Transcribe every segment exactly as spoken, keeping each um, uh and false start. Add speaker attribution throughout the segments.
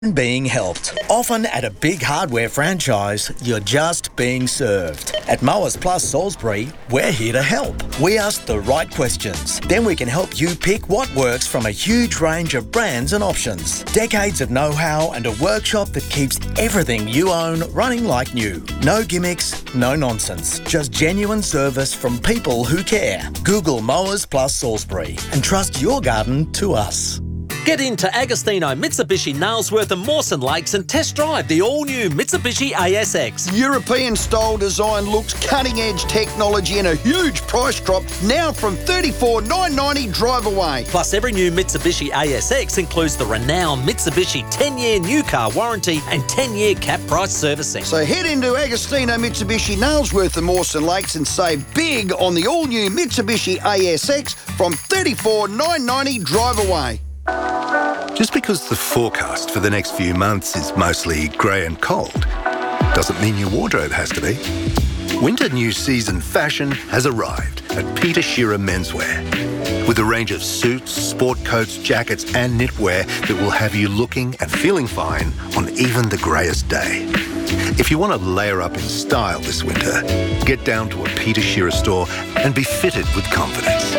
Speaker 1: Being helped. Often at a big hardware franchise, you're just being served. At Mowers Plus Salisbury, we're here to help. We ask the right questions. Then we can help you pick what works from a huge range of brands and options. Decades of know-how and a workshop that keeps everything you own running like new. No gimmicks, no nonsense. Just genuine service from people who care. Google Mowers Plus Salisbury and trust your garden to us.
Speaker 2: Get into Agostino Mitsubishi Nailsworth and Mawson Lakes and test drive the all-new Mitsubishi A S X.
Speaker 3: European-style design looks, cutting-edge technology and a huge price drop now from thirty-four thousand nine hundred ninety dollars drive away.
Speaker 2: Plus, every new Mitsubishi A S X includes the renowned Mitsubishi ten-year new car warranty and ten-year cap price servicing.
Speaker 3: So head into Agostino Mitsubishi Nailsworth and Mawson Lakes and save big on the all-new Mitsubishi A S X from thirty-four thousand nine hundred ninety dollars drive away.
Speaker 4: Just because the forecast for the next few months is mostly grey and cold doesn't mean your wardrobe has to be. Winter new season fashion has arrived at Peter Shearer Menswear with a range of suits, sport coats, jackets and knitwear that will have you looking and feeling fine on even the greyest day. If you want to layer up in style this winter, get down to a Peter Shearer store and be fitted with confidence.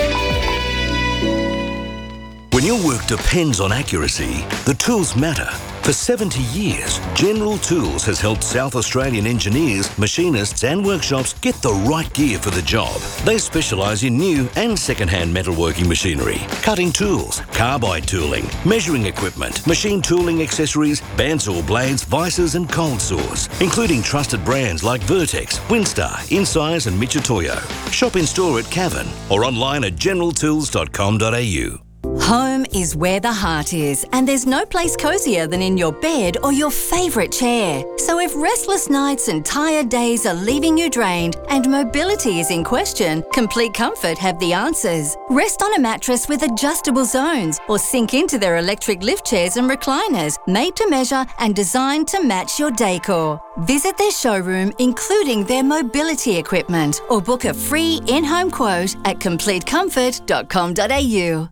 Speaker 5: When your work depends on accuracy, the tools matter. For seventy years, General Tools has helped South Australian engineers, machinists and workshops get the right gear for the job. They specialise in new and second-hand metalworking machinery, cutting tools, carbide tooling, measuring equipment, machine tooling accessories, bandsaw blades, vices and cold saws, including trusted brands like Vertex, Winstar, Insize and Mitutoyo. Shop in store at Cavan or online at general tools dot com dot a u.
Speaker 6: Home is where the heart is, and there's no place cosier than in your bed or your favourite chair. So if restless nights and tired days are leaving you drained and mobility is in question, Complete Comfort have the answers. Rest on a mattress with adjustable zones or sink into their electric lift chairs and recliners, made to measure and designed to match your decor. Visit their showroom, including their mobility equipment, or book a free in-home quote at complete comfort dot com dot a u.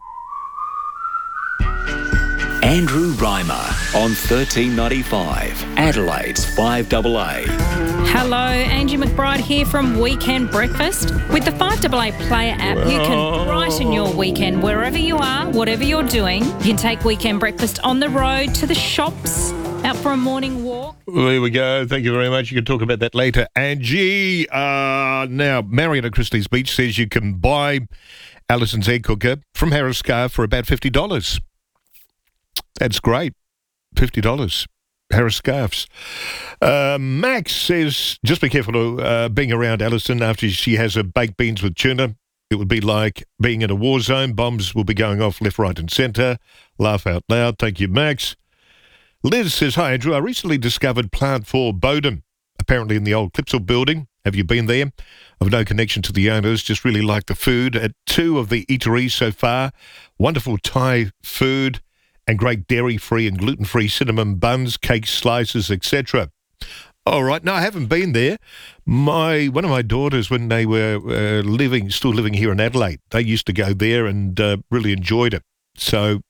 Speaker 7: Andrew Reimer on thirteen ninety-five, Adelaide's five A A.
Speaker 8: Hello, Angie McBride here from Weekend Breakfast. With the five A A Player app, you can brighten your weekend wherever you are, whatever you're doing. You can take Weekend Breakfast on the road, to the shops, out for a morning walk.
Speaker 9: There we go. Thank you very much. You can talk about that later. Angie, uh, now, Marion at Christie's Beach says you can buy Allison's egg cooker from Harris Scarf for about fifty dollars. That's great. fifty dollars. Harris Scarfs. Uh, Max says, just be careful of uh, being around Allison after she has her baked beans with tuna. It would be like being in a war zone. Bombs will be going off left, right and centre. Laugh out loud. Thank you, Max. Liz says, hi, Andrew. I recently discovered Plant four Bowden, apparently in the old Clipsal building. Have you been there? I've no connection to the owners, just really like the food at two of the eateries so far. Wonderful Thai food and great dairy-free and gluten-free cinnamon buns, cakes, slices, et cetera. All right. No, I haven't been there. My one of my daughters, when they were uh, living, still living here in Adelaide, they used to go there and uh, really enjoyed it. So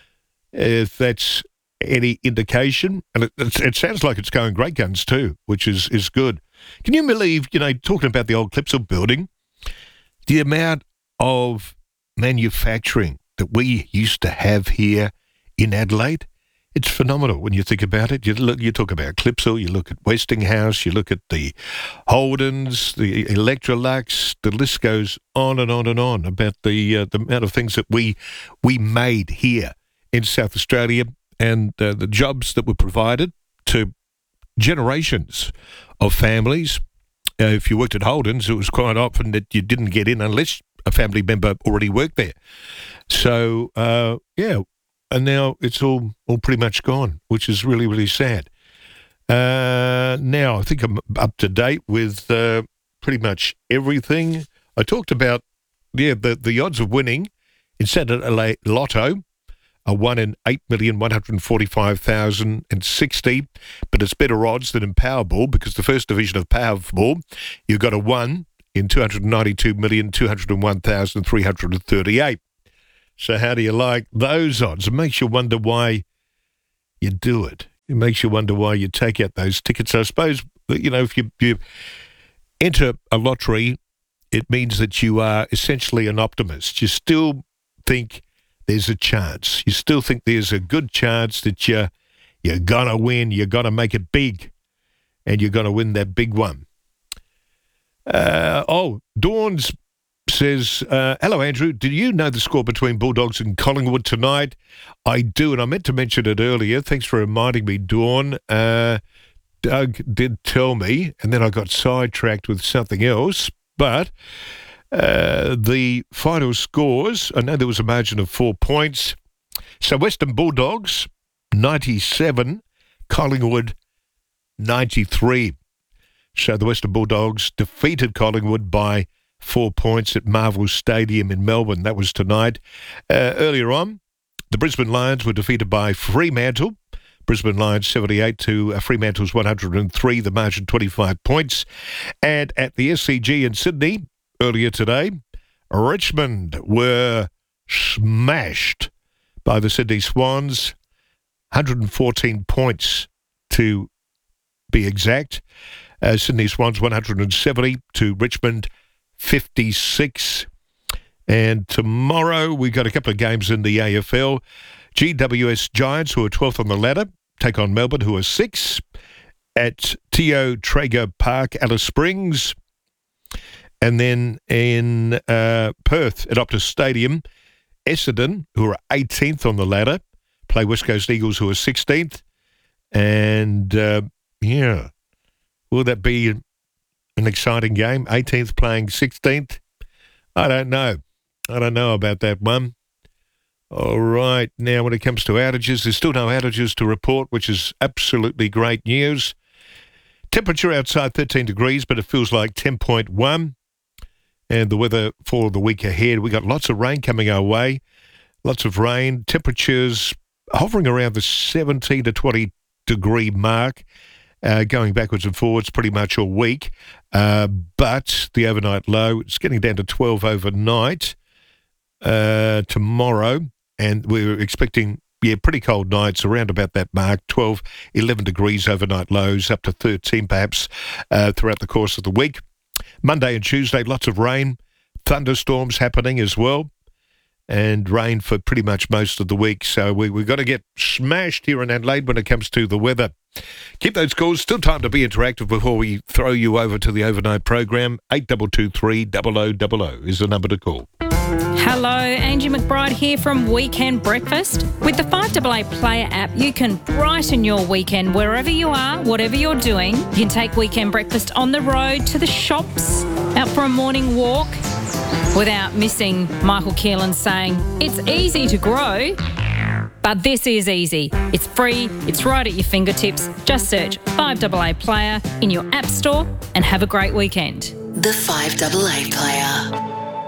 Speaker 9: if that's any indication, and it, it, it sounds like it's going great guns too, which is, is good. Can you believe, you know, talking about the old Clipsal building, the amount of manufacturing that we used to have here in Adelaide? It's phenomenal when you think about it. You look, you talk about Clipsal, you look at Westinghouse, you look at the Holdens, the Electrolux, the list goes on and on and on about the uh, the amount of things that we we made here in South Australia and uh, the jobs that were provided to generations of families. Uh, if you worked at Holdens, it was quite often that you didn't get in unless a family member already worked there. So, uh, yeah. And now it's all, all pretty much gone, which is really, really sad. Uh, now, I think I'm up to date with uh, pretty much everything. I talked about, yeah, the, the odds of winning in Saturday Lotto are one in eight million one hundred forty-five thousand sixty, but it's better odds than in Powerball because the first division of Powerball, you've got a one in two hundred ninety-two million two hundred one thousand three hundred thirty-eight. So how do you like those odds? It makes you wonder why you do it. It makes you wonder why you take out those tickets. I suppose, you know, if you, you enter a lottery, it means that you are essentially an optimist. You still think there's a chance. You still think there's a good chance that you're, you're going to win. You're going to make it big, and you're going to win that big one. Uh, oh, Dawn's says, uh, hello, Andrew. Do you know the score between Bulldogs and Collingwood tonight? I do, and I meant to mention it earlier. Thanks for reminding me, Dawn. Uh, Doug did tell me, and then I got sidetracked with something else. But uh, the final scores, I know there was a margin of four points. So Western Bulldogs, ninety-seven, Collingwood, ninety-three. So the Western Bulldogs defeated Collingwood by four points at Marvel Stadium in Melbourne. That was tonight. Uh, earlier on, the Brisbane Lions were defeated by Fremantle. Brisbane Lions seventy-eight to uh, Fremantle's one hundred three, the margin twenty-five points. And at the S C G in Sydney earlier today, Richmond were smashed by the Sydney Swans, one hundred fourteen points to be exact. Uh, Sydney Swans one hundred seventy to Richmond fifty-six. And tomorrow we've got a couple of games in the A F L. G W S Giants, who are twelfth on the ladder, take on Melbourne, who are sixth at Teo Traeger Park, Alice Springs. And then in uh, Perth at Optus Stadium, Essendon, who are eighteenth on the ladder, play West Coast Eagles, who are sixteenth. And, uh, yeah, will that be an exciting game? eighteenth playing sixteenth? I don't know. I don't know about that one. All right. Now, when it comes to outages, there's still no outages to report, which is absolutely great news. Temperature outside thirteen degrees, but it feels like ten point one. And the weather for the week ahead, we got lots of rain coming our way. Lots of rain. Temperatures hovering around the seventeen to twenty degree mark. Uh, going backwards and forwards pretty much all week. Uh, but the overnight low, it's getting down to twelve overnight uh, tomorrow. And we're expecting, yeah, pretty cold nights around about that mark, twelve, eleven degrees overnight lows, up to thirteen perhaps uh, throughout the course of the week. Monday and Tuesday, lots of rain, thunderstorms happening as well, and rain for pretty much most of the week. So we, we've got to get smashed here in Adelaide when it comes to the weather. Keep those calls. Still time to be interactive before we throw you over to the overnight program. eight two two three, zero zero zero zero is the number to call.
Speaker 8: Hello, Angie McBride here from Weekend Breakfast. With the five A A Player app, you can brighten your weekend wherever you are, whatever you're doing. You can take Weekend Breakfast on the road, to the shops, out for a morning walk, without missing Michael Keelan saying, it's easy to grow, but this is easy. It's free, it's right at your fingertips. Just search five A A Player in your app store and have a great weekend.
Speaker 10: The five A A Player.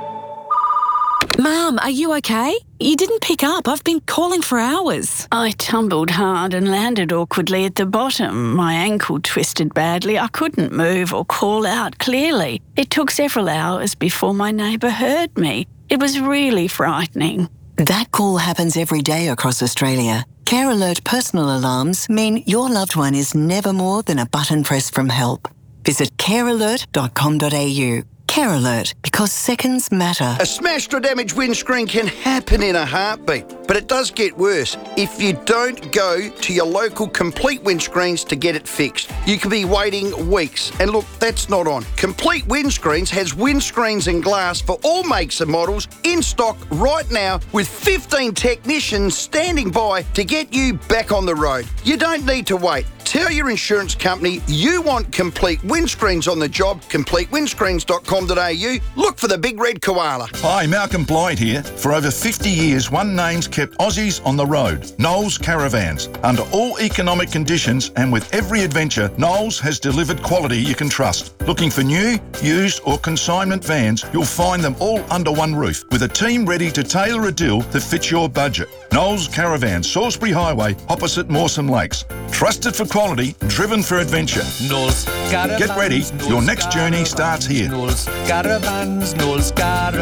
Speaker 11: Mum, are you okay? You didn't pick up. I've been calling for hours.
Speaker 12: I tumbled hard and landed awkwardly at the bottom. My ankle twisted badly. I couldn't move or call out clearly. It took several hours before my neighbour heard me. It was really frightening.
Speaker 10: That call happens every day across Australia. Care Alert personal alarms mean your loved one is never more than a button press from help. Visit care alert dot com dot a u. Care Alert, because seconds matter.
Speaker 3: A smashed or damaged windscreen can happen in a heartbeat, but it does get worse if you don't go to your local Complete Windscreens to get it fixed. You could be waiting weeks, and look, that's not on. Complete Windscreens has windscreens and glass for all makes and models in stock right now, with fifteen technicians standing by to get you back on the road. You don't need to wait. Tell your insurance company you want Complete Windscreens on the job. complete windscreens dot com dot a u. Look for the big red koala.
Speaker 13: Hi, Malcolm Blyde here. For over fifty years, one name's kept Aussies on the road. Knowles Caravans. Under all economic conditions and with every adventure, Knowles has delivered quality you can trust. Looking for new, used or consignment vans, you'll find them all under one roof, with a team ready to tailor a deal that fits your budget. Knowles Caravans, Salisbury Highway, opposite Mawson Lakes. Trusted for quality, driven for adventure.
Speaker 14: Knowles Caravans.
Speaker 13: Get ready,
Speaker 14: Knowles
Speaker 13: your next journey starts here.
Speaker 14: Knowles Caravans, Knowles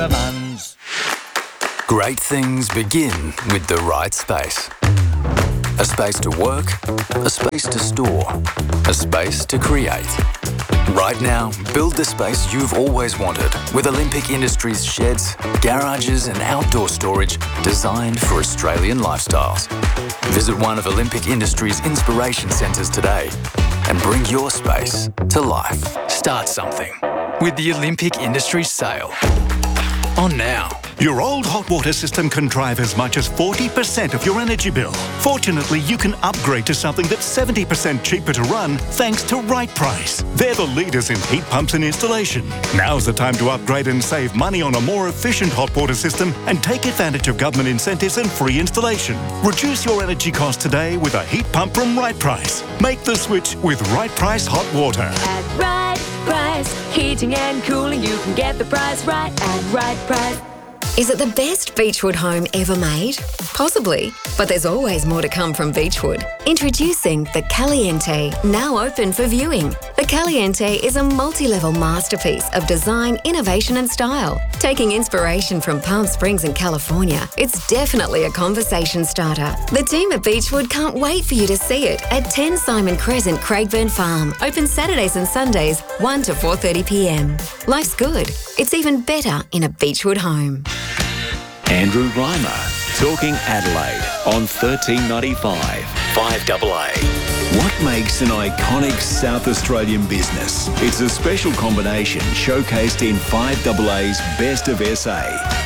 Speaker 14: Caravans.
Speaker 15: Great things begin with the right space.
Speaker 7: A space to work, a space to store, a space to create. Right now, build the space you've always wanted with Olympic Industries sheds, garages and outdoor storage designed for Australian lifestyles. Visit one of Olympic Industries Inspiration Centres today and bring your space to life.
Speaker 15: Start something with the Olympic Industries sale. On now.
Speaker 16: Your old hot water system can drive as much as forty percent of your energy bill. Fortunately, you can upgrade to something that's seventy percent cheaper to run thanks to Right Price. They're the leaders in heat pumps and installation. Now's the time to upgrade and save money on a more efficient hot water system and take advantage of government incentives and free installation. Reduce your energy costs today with a heat pump from Right Price. Make the switch with Right Price Hot Water.
Speaker 17: At Right Price, heating and cooling, you can get the price right at Right Price.
Speaker 18: Is it the best Beechwood home ever made? Possibly, but there's always more to come from Beechwood. Introducing the Caliente, now open for viewing. The Caliente is a multi-level masterpiece of design, innovation and style. Taking inspiration from Palm Springs in California, it's definitely a conversation starter. The team at Beechwood can't wait for you to see it at ten Simon Crescent, Craigburn Farm. Open Saturdays and Sundays, one to four thirty p m. Life's good. It's even better in a Beechwood home.
Speaker 7: Andrew Reimer, talking Adelaide on thirteen ninety-five, five A A.
Speaker 5: What makes an iconic South Australian business? It's a special combination showcased in five A A's Best of S A.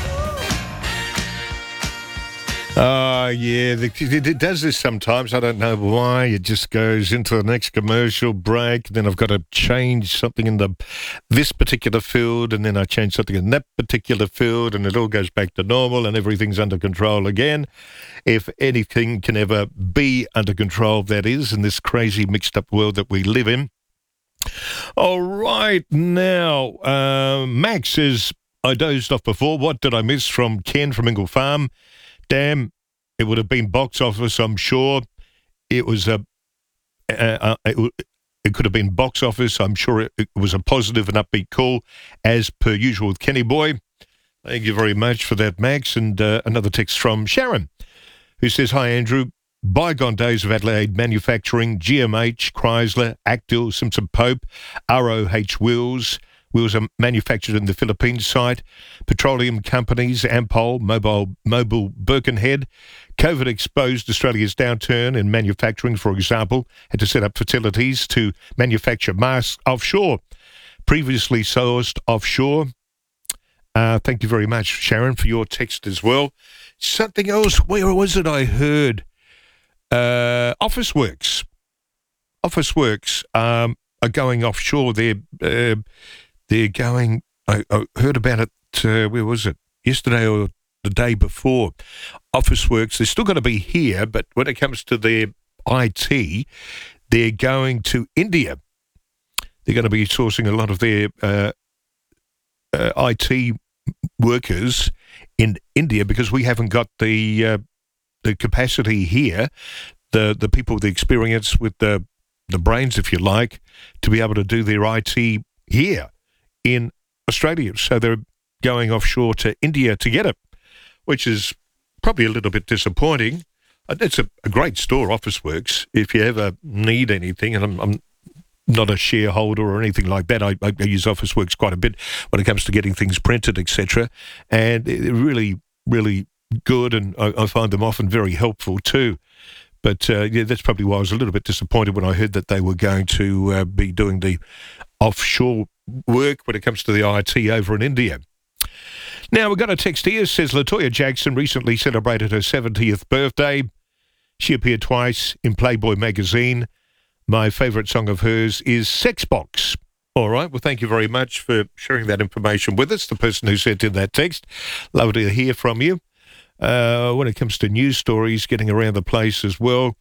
Speaker 9: Oh, yeah, it, it does this sometimes. I don't know why. It just goes into the next commercial break. Then I've got to change something in the this particular field, and then I change something in that particular field, and it all goes back to normal, and everything's under control again. If anything can ever be under control, that is, in this crazy mixed-up world that we live in. All right, now, uh, Max says, I dozed off before. What did I miss from Ken from Ingle Farm? Damn, it would have been box office, I'm sure. It was a, uh, uh, it, it could have been box office. I'm sure it, it was a positive and upbeat call, as per usual with Kenny Boy. Thank you very much for that, Max. And uh, another text from Sharon, who says, hi, Andrew. Bygone days of Adelaide manufacturing, G M H, Chrysler, Actil, Simpson Pope, R O H Wheels. Wheels are manufactured in the Philippines site. Petroleum companies, Ampol, Mobile, Mobil, Birkenhead. COVID exposed Australia's downturn in manufacturing, for example, had to set up facilities to manufacture masks offshore. Previously sourced offshore. Uh, thank you very much, Sharon, for your text as well. Something else, where was it I heard? Uh, Officeworks. Officeworks um, are going offshore. They're... Uh, They're going, I, I heard about it, uh, where was it, yesterday or the day before. Officeworks, they're still going to be here, but when it comes to their I T, they're going to India. They're going to be sourcing a lot of their uh, uh, I T workers in India because we haven't got the uh, the capacity here, the the people with the experience with the, the brains, if you like, to be able to do their I T here in Australia. So they're going offshore to India to get it, which is probably a little bit disappointing. It's a, a great store, Officeworks. If you ever need anything, and I'm, I'm not a shareholder or anything like that, I, I use Officeworks quite a bit when it comes to getting things printed, et cetera. And they're really, really good, and I, I find them often very helpful too. But, uh, yeah, that's probably why I was a little bit disappointed when I heard that they were going to uh, be doing the offshore work when it comes to the I T over in India. Now, we've got a text here. It says, Latoya Jackson recently celebrated her seventieth birthday. She appeared twice in Playboy magazine. My favourite song of hers is Sex Box. All right, well, thank you very much for sharing that information with us, the person who sent in that text. Lovely to hear from you. Uh, when it comes to news stories getting around the place as well,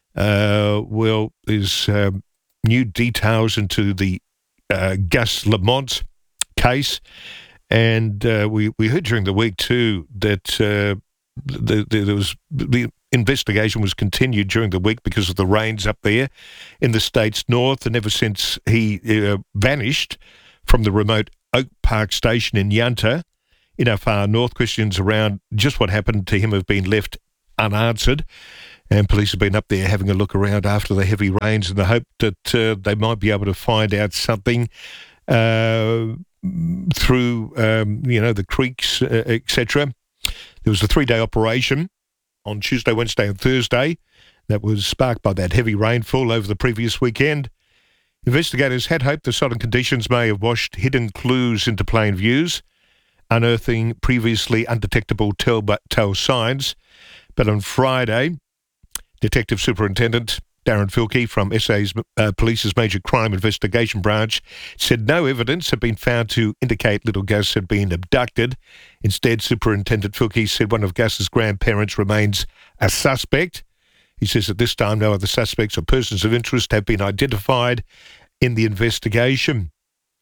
Speaker 9: uh, well, there's um, new details into the uh, Gus Lamont case, and uh, we, we heard during the week too that uh, the, the, there was the investigation was continued during the week because of the rains up there in the state's north, and ever since he uh, vanished from the remote Oak Park station in Yunta, in our far north, questions around just what happened to him have been left unanswered. And police have been up there having a look around after the heavy rains in the hope that uh, they might be able to find out something uh, through, um, you know, the creeks, uh, et cetera. There was a three-day operation on Tuesday, Wednesday and Thursday that was sparked by that heavy rainfall over the previous weekend. Investigators had hoped the sudden conditions may have washed hidden clues into plain views, unearthing previously undetectable telltale signs. But on Friday, Detective Superintendent Darren Filkey from S A's uh, Police's Major Crime Investigation Branch said no evidence had been found to indicate little Gus had been abducted. Instead, Superintendent Filkey said one of Gus's grandparents remains a suspect. He says at this time no other suspects or persons of interest have been identified in the investigation.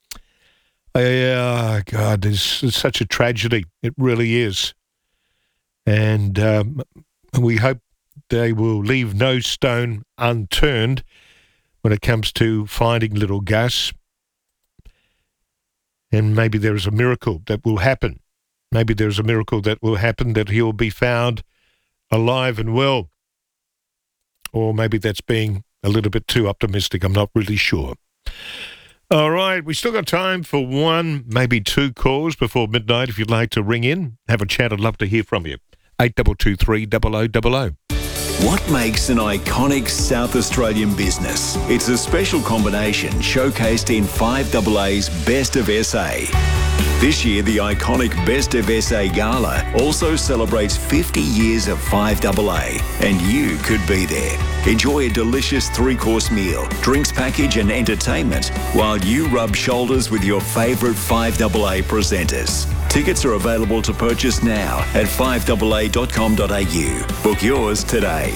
Speaker 9: Oh, God, it's, it's such a tragedy. It really is. And um, we hope they will leave no stone unturned when it comes to finding little Gus. And maybe there is a miracle that will happen. Maybe there's a miracle that will happen that he will be found alive and well. Or maybe that's being a little bit too optimistic. I'm not really sure. All right, we still got time for one, maybe two calls before midnight. If you'd like to ring in, have a chat, I'd love to hear from you. eight two two three, double oh double oh.
Speaker 19: What makes an iconic South Australian business? It's a special combination showcased in five A A's Best of S A. This year, the iconic Best of S A Gala also celebrates fifty years of five A A, and you could be there. Enjoy a delicious three-course meal, drinks package and entertainment while you rub shoulders with your favourite five A A presenters. Tickets are available to purchase now at five A A dot com dot a u. Book yours today.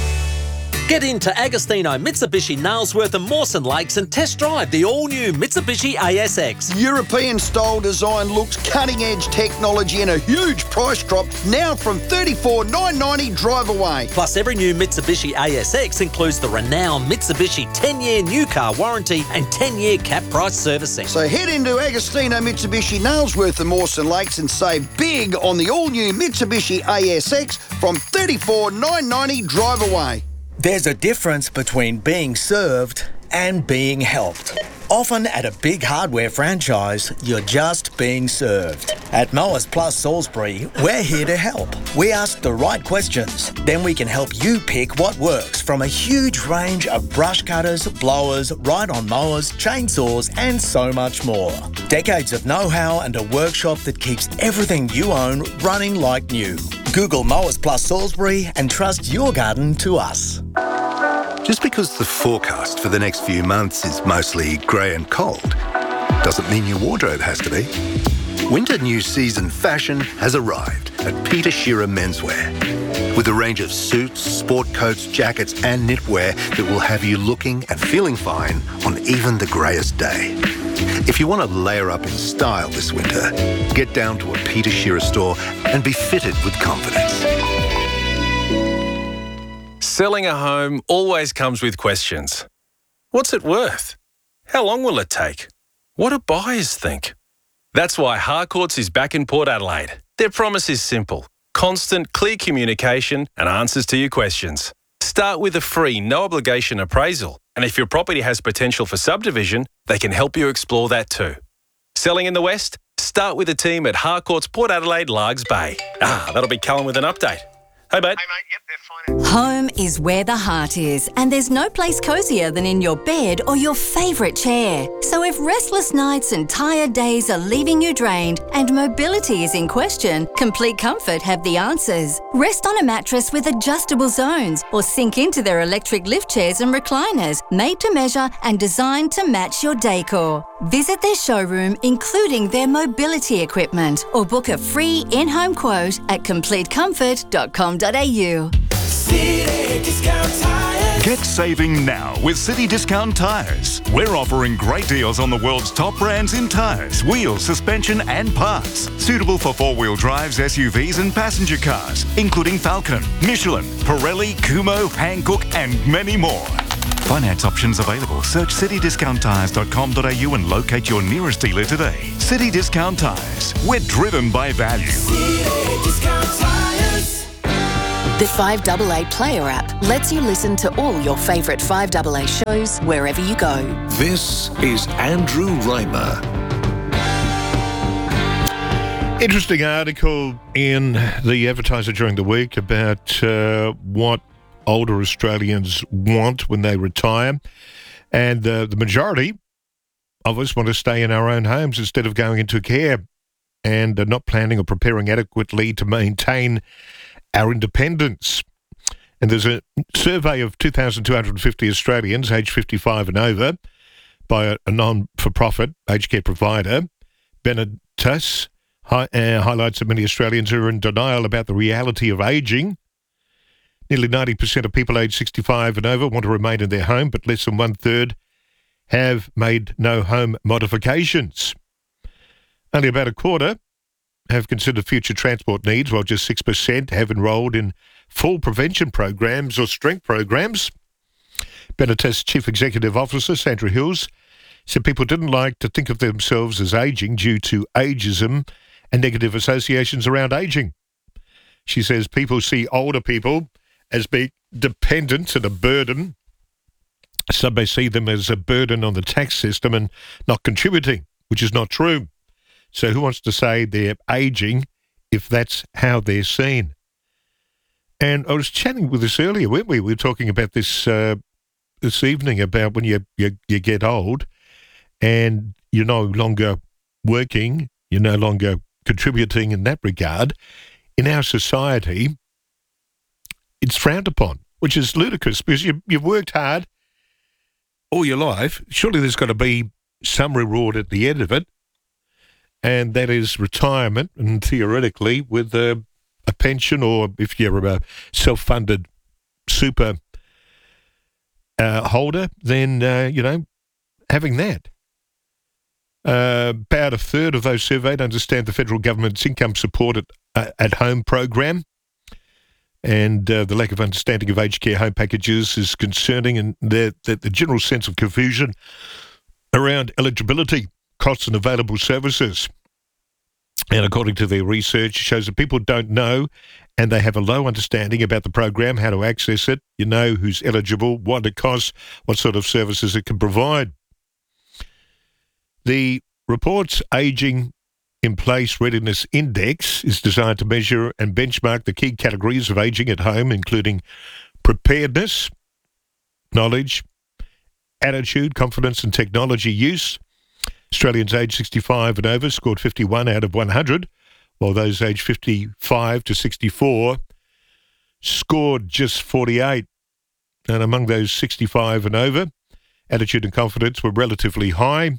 Speaker 2: Get into Agostino Mitsubishi Nailsworth and Mawson Lakes and test drive the all-new Mitsubishi A S X.
Speaker 3: European-style design looks, cutting-edge technology and a huge price drop now from thirty-four thousand nine hundred ninety dollars drive away.
Speaker 2: Plus, every new Mitsubishi A S X includes the renowned Mitsubishi ten-year new car warranty and ten-year cap price servicing.
Speaker 3: So head into Agostino Mitsubishi Nailsworth and Mawson Lakes and save big on the all-new Mitsubishi A S X from thirty-four thousand nine hundred ninety dollars drive away.
Speaker 1: There's a difference between being served and being helped. Often at a big hardware franchise, you're just being served. At Mowers Plus Salisbury, we're here to help. We ask the right questions, then we can help you pick what works from a huge range of brush cutters, blowers, ride-on mowers, chainsaws and so much more. Decades of know-how and a workshop that keeps everything you own running like new. Google Mowers Plus Salisbury and trust your garden to us.
Speaker 4: Just because the forecast for the next few months is mostly grey and cold doesn't mean your wardrobe has to be. Winter new season fashion has arrived at Peter Shearer Menswear. With a range of suits, sport coats, jackets and knitwear that will have you looking and feeling fine on even the greyest day. If you want to layer up in style this winter, get down to a Peter Shearer store and be fitted with confidence.
Speaker 20: Selling a home always comes with questions. What's it worth? How long will it take? What do buyers think? That's why Harcourts is back in Port Adelaide. Their promise is simple: constant, clear communication and answers to your questions. Start with a free, no-obligation appraisal, and if your property has potential for subdivision, they can help you explore that too. Selling in the West? Start with a team at Harcourts Port Adelaide Largs Bay. Ah, that'll be Callum with an update. Hey, mate. Hey, mate. Yep, they're fine.
Speaker 6: Home is where the heart is, and there's no place cozier than in your bed or your favourite chair. So if restless nights and tired days are leaving you drained and mobility is in question, Complete Comfort have the answers. Rest on a mattress with adjustable zones or sink into their electric lift chairs and recliners, made to measure and designed to match your decor. Visit their showroom, including their mobility equipment, or book a free in-home quote at complete comfort dot com dot a u.
Speaker 16: Get saving now with City Discount Tyres. We're offering great deals on the world's top brands in tyres, wheels, suspension and parts. Suitable for four-wheel drives, S U Vs and passenger cars, including Falcon, Michelin, Pirelli, Kumho, Hankook and many more. Finance options available. Search city discount tyres dot com dot a u and locate your nearest dealer today. City Discount Tyres. We're driven by value.
Speaker 21: City Discount Tyres.
Speaker 11: The five A A Player app lets you listen to all your favourite five A A shows wherever you go.
Speaker 5: This is Andrew Reimer.
Speaker 9: Interesting article in the Advertiser during the week about uh, what older Australians want when they retire. And uh, the majority of us want to stay in our own homes instead of going into care and uh, not planning or preparing adequately to maintain our independence. And there's a survey of two thousand two hundred fifty Australians aged fifty-five and over by a, a non-for-profit aged care provider, Benetus, hi, uh, highlights that many Australians are in denial about the reality of ageing. Nearly ninety percent of people aged sixty-five and over want to remain in their home, but less than one-third have made no home modifications. Only about a quarter have considered future transport needs, while just six percent have enrolled in fall prevention programs or strength programs. Benetus Chief Executive Officer Sandra Hills said people didn't like to think of themselves as ageing due to ageism and negative associations around ageing. She says people see older people as being dependent and a burden. Some may see them as a burden on the tax system and not contributing, which is not true. So who wants to say they're ageing if that's how they're seen? And I was chatting with this earlier, weren't we? We were talking about this uh, this evening about when you, you you get old and you're no longer working, you're no longer contributing in that regard. In our society, it's frowned upon, which is ludicrous because you, you've worked hard all your life. Surely there's got to be some reward at the end of it. And that is retirement, and theoretically with a, a pension, or if you're a self-funded super uh, holder, then, uh, you know, having that. Uh, about a third of those surveyed understand the federal government's income support at, uh, at home program, and uh, the lack of understanding of aged care home packages is concerning, and the, the, the general sense of confusion around eligibility, costs and available services. And according to their research, it shows that people don't know and they have a low understanding about the program, how to access it, you know who's eligible, what it costs, what sort of services it can provide. The report's Ageing in Place Readiness Index is designed to measure and benchmark the key categories of ageing at home, including preparedness, knowledge, attitude, confidence and technology use. Australians aged sixty-five and over scored fifty-one out of one hundred, while those aged fifty-five to sixty-four scored just forty-eight. And among those sixty-five and over, attitude and confidence were relatively high.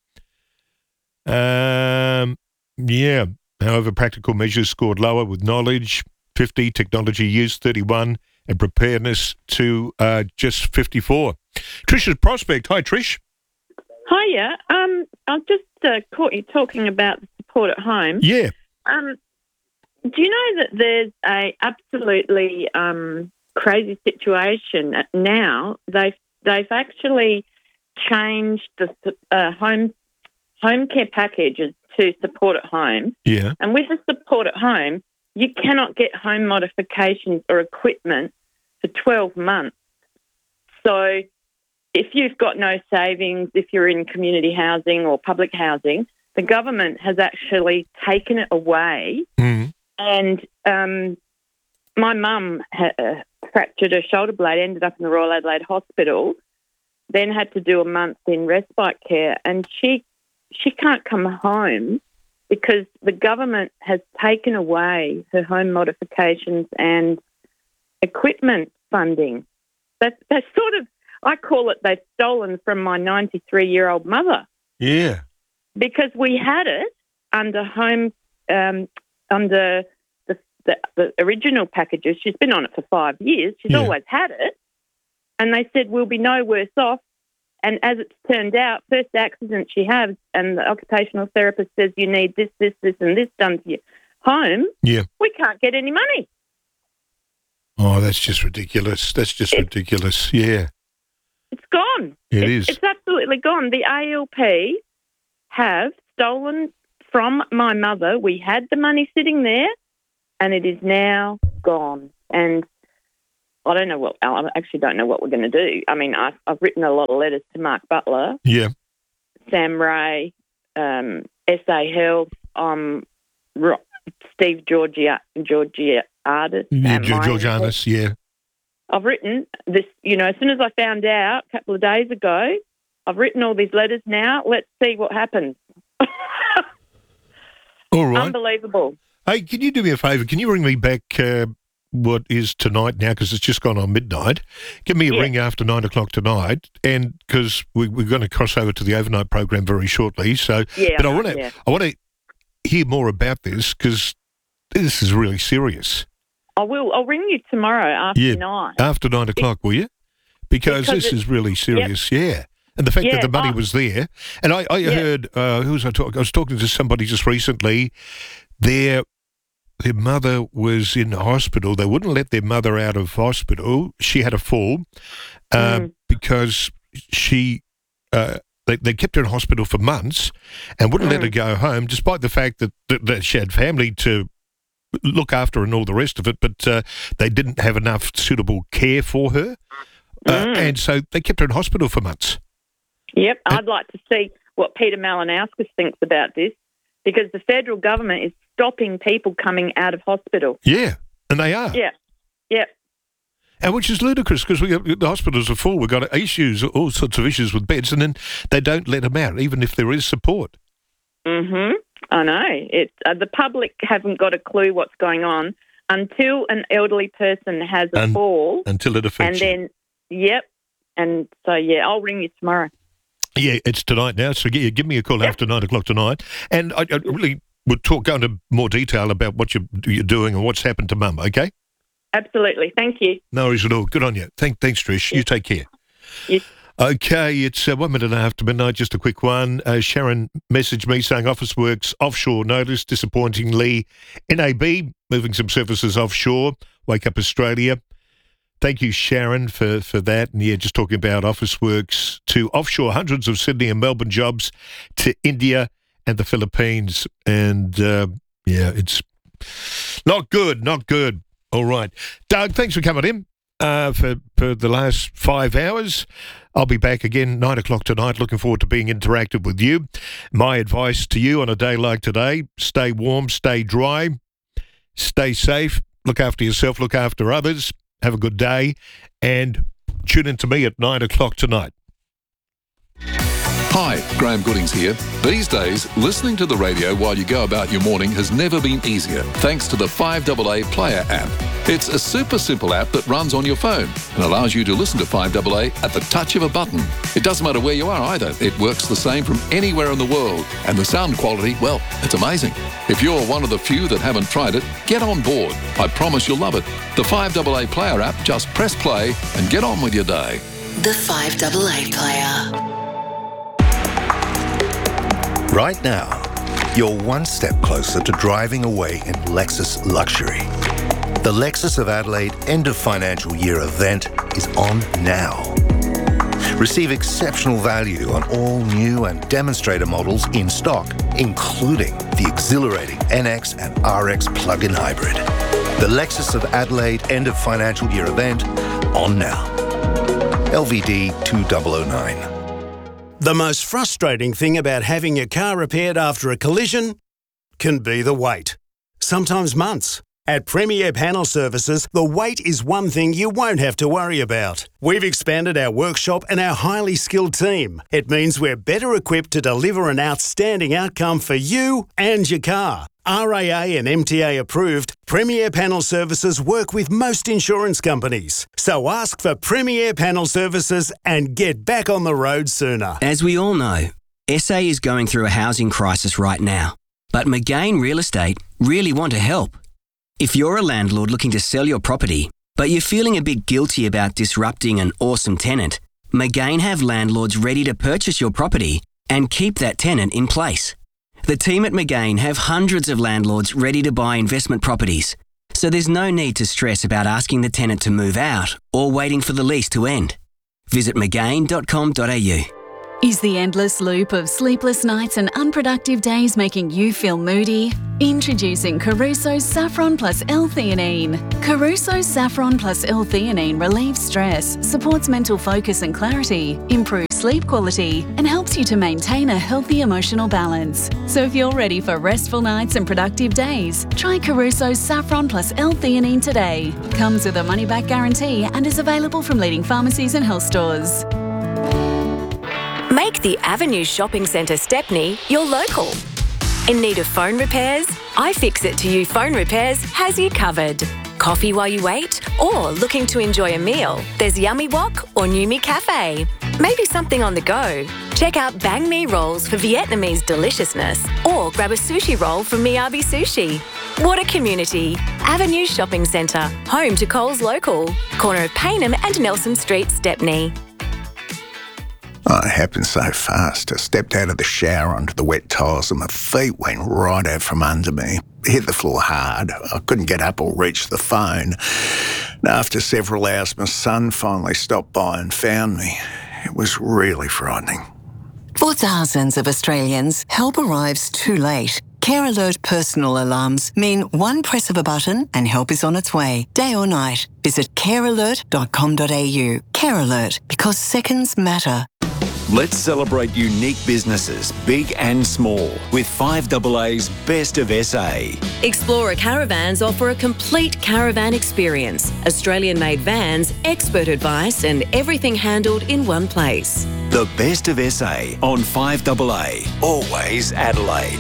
Speaker 9: Um, yeah, however, practical measures scored lower, with knowledge fifty, technology use thirty-one, and preparedness to uh, just fifty-four. Trish's Prospect. Hi, Trish.
Speaker 21: Hiya. Um, I've just uh, caught you talking about the support at home.
Speaker 9: Yeah.
Speaker 21: Um, do you know that there's a absolutely um, crazy situation now? They've they've actually changed the uh, home home care packages to support at home.
Speaker 9: Yeah.
Speaker 21: And with the support at home, you cannot get home modifications or equipment for twelve months. So if you've got no savings, if you're in community housing or public housing, the government has actually taken it away.
Speaker 9: Mm.
Speaker 21: And um, my mum ha- uh, fractured her shoulder blade, ended up in the Royal Adelaide Hospital, then had to do a month in respite care, and she she can't come home because the government has taken away her home modifications and equipment funding. That's that's sort of, I call it, they've stolen from my ninety-three-year-old mother.
Speaker 9: Yeah.
Speaker 21: Because we had it under home, um, under the, the, the original packages. She's been on it for five years. She's
Speaker 9: Yeah.
Speaker 21: always had it. And they said, we'll be no worse off. And as it's turned out, first accident she has, and the occupational therapist says you need this, this, this and this done to your home,
Speaker 9: Yeah.
Speaker 21: we can't get any money.
Speaker 9: Oh, that's just ridiculous. That's just ridiculous. Yeah.
Speaker 21: It's gone.
Speaker 9: It
Speaker 21: it's,
Speaker 9: is.
Speaker 21: It's absolutely gone. The A L P have stolen from my mother. We had the money sitting there, and it is now gone. And I don't know what, I actually don't know what we're going to do. I mean, I've, I've written a lot of letters to Mark Butler,
Speaker 9: Yeah.
Speaker 21: Sam Ray, um, S A Health, um, Ro- Steve Georgia, Georgia Ardis.
Speaker 9: Yeah, George Arness, yeah.
Speaker 21: I've written this, you know, as soon as I found out a couple of days ago, I've written all these letters now. Let's see what happens.
Speaker 9: All right.
Speaker 21: Unbelievable.
Speaker 9: Hey, can you do me a favour? Can you ring me back uh, what is tonight now, because it's just gone on midnight? Give me a
Speaker 21: Yeah.
Speaker 9: ring after nine o'clock tonight, and because we, we're going to cross over to the overnight program very shortly. So,
Speaker 21: Yeah,
Speaker 9: but I
Speaker 21: I know,
Speaker 9: want to
Speaker 21: yeah.
Speaker 9: I want to hear more about this, because this is really serious.
Speaker 21: I will. I'll ring you tomorrow after
Speaker 9: Yeah,
Speaker 21: nine.
Speaker 9: after nine o'clock, will you? Because,
Speaker 21: Because
Speaker 9: this
Speaker 21: it-
Speaker 9: is really serious. Yeah. And the fact
Speaker 21: Yeah,
Speaker 9: that the money
Speaker 21: I-
Speaker 9: was there, and I, I
Speaker 21: Yeah.
Speaker 9: heard uh, who was I talking? I was talking to somebody just recently. Their their mother was in hospital. They wouldn't let their mother out of hospital. She had a fall uh,
Speaker 21: Mm.
Speaker 9: because she. Uh, they, they kept her in hospital for months and wouldn't let her
Speaker 21: Mm.
Speaker 9: go home, despite the fact that, that, that she had family to look after and all the rest of it. But uh, they didn't have enough suitable care for her, uh,
Speaker 21: Mm.
Speaker 9: and so they kept her in hospital for months.
Speaker 21: Yep, I'd like to see what Peter Malinauskas thinks about this, because the federal government is stopping people coming out of hospital.
Speaker 9: Yeah, and they are.
Speaker 21: Yeah, yep.
Speaker 9: And which is ludicrous, because we the hospitals are full. We've got issues, all sorts of issues with beds, and then they don't let them out, even if there is support.
Speaker 21: hmm I know. It, uh, the public haven't got a clue what's going on until an elderly person has a
Speaker 9: Un-
Speaker 21: fall.
Speaker 9: until it affects
Speaker 21: And then, yep. And so, yeah, I'll ring you tomorrow.
Speaker 9: Yeah, it's tonight now, so give, give me a call after nine o'clock tonight. And I, I really would talk, go into more detail about what you're, you're doing and what's happened to Mum, okay?
Speaker 21: Absolutely. Thank you.
Speaker 9: No worries at all. Good on you. Thank, thanks, Trish. You take care.
Speaker 21: Yes.
Speaker 9: Okay, it's uh, one minute and a half to midnight, just a quick one. Uh, Sharon messaged me saying Officeworks offshore notice, disappointingly. N A B, moving some services offshore. Wake Up Australia. Thank you, Sharon, for, for that. And yeah, just talking about Officeworks to offshore hundreds of Sydney and Melbourne jobs to India and the Philippines. And uh, yeah, it's not good, not good. All right. Doug, thanks for coming in uh, for, for the last five hours. I'll be back again nine o'clock tonight. Looking forward to being interactive with you. My advice to you on a day like today, stay warm, stay dry, stay safe, look after yourself, look after others. Have a good day, and tune in to me at nine o'clock tonight.
Speaker 8: Hi, Graham Goodings here. These days, listening to the radio while you go about your morning has never been easier, thanks to the five A A Player app. It's a super simple app that runs on your phone and allows you to listen to five A A at the touch of a button. It doesn't matter where you are either. It works the same from anywhere in the world, and the sound quality, well, it's amazing. If you're one of the few that haven't tried it, get on board. I promise you'll love it. The five A A Player app, just press play and get on with your day.
Speaker 11: The five A A Player.
Speaker 4: Right now, you're one step closer to driving away in Lexus luxury. The Lexus of Adelaide end of financial year event is on now. Receive exceptional value on all new and demonstrator models in stock, including the exhilarating N X and R X plug-in hybrid. The Lexus of Adelaide end of financial year event on now. L V D two thousand nine.
Speaker 22: The most frustrating thing about having your car repaired after a collision can be the wait. Sometimes months. At Premier Panel Services, the wait is one thing you won't have to worry about. We've expanded our workshop and our highly skilled team. It means we're better equipped to deliver an outstanding outcome for you and your car. R A A and M T A approved, Premier Panel Services work with most insurance companies. So ask for Premier Panel Services and get back on the road sooner.
Speaker 23: As we all know, S A is going through a housing crisis right now. But McGain Real Estate really want to help. If you're a landlord looking to sell your property, but you're feeling a bit guilty about disrupting an awesome tenant, McGain have landlords ready to purchase your property and keep that tenant in place. The team at McGain have hundreds of landlords ready to buy investment properties, so there's no need to stress about asking the tenant to move out or waiting for the lease to end. Visit mcgain dot com dot a u.
Speaker 10: Is the endless loop of sleepless nights and unproductive days making you feel moody? Introducing Caruso's Saffron Plus L-Theanine. Caruso's Saffron Plus L-Theanine relieves stress, supports mental focus and clarity, improves sleep quality, and helps you to maintain a healthy emotional balance. So if you're ready for restful nights and productive days, try Caruso's Saffron Plus L-Theanine today. Comes with a money-back guarantee and is available from leading pharmacies and health stores.
Speaker 11: Make the Avenue Shopping Centre Stepney your local. In need of phone repairs? iFixit to You Phone Repairs has you covered. Coffee while you wait? Or looking to enjoy a meal? There's Yummy Wok or Numi Cafe. Maybe something on the go? Check out Bang Mi rolls for Vietnamese deliciousness, or grab a sushi roll from Miyabi Sushi. What a community. Avenue Shopping Centre, home to Coles Local. Corner of Paynham and Nelson Street, Stepney.
Speaker 12: Oh, it happened so fast. I stepped out of the shower onto the wet tiles and my feet went right out from under me. Hit the floor hard. I couldn't get up or reach the phone. And after several hours, my son finally stopped by and found me. It was really frightening.
Speaker 13: For thousands of Australians, help arrives too late. Care Alert personal alarms mean one press of a button and help is on its way, day or night. Visit care alert dot com dot a u. Care Alert, because seconds matter.
Speaker 19: Let's celebrate unique businesses, big and small, with five A A's Best of S A.
Speaker 24: Explorer Caravans offer a complete caravan experience. Australian-made vans, expert advice and everything handled in one place.
Speaker 19: The Best of S A on five A A, always Adelaide.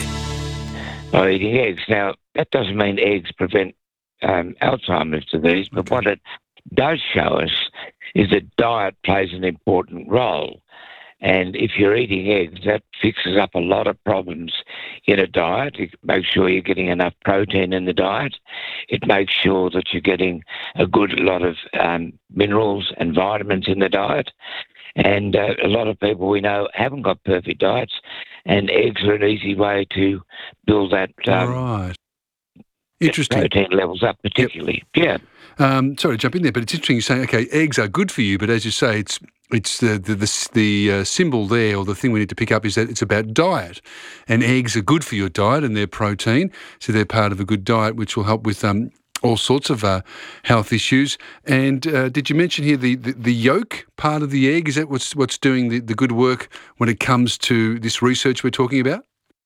Speaker 25: By eating eggs. Now, that doesn't mean eggs prevent um, Alzheimer's disease, but what it does show us is that diet plays an important role. And if you're eating eggs, that fixes up a lot of problems in a diet. It makes sure you're getting enough protein in the diet. It makes sure that you're getting a good lot of um, minerals and vitamins in the diet. And uh, a lot of people we know haven't got perfect diets, and eggs are an easy way to build that um,
Speaker 26: right. Interesting.
Speaker 25: protein levels up, particularly. Yep.
Speaker 26: Yeah. Um, sorry to jump in there, but it's interesting you're saying, okay, eggs are good for you, but as you say, it's it's the the the, the uh, symbol there, or the thing we need to pick up is that it's about diet, and eggs are good for your diet and they're protein, so they're part of a good diet, which will help with um, all sorts of uh, health issues. And uh, did you mention here the, the, the yolk part of the egg? Is that what's what's doing the, the good work when it comes to this research we're talking about?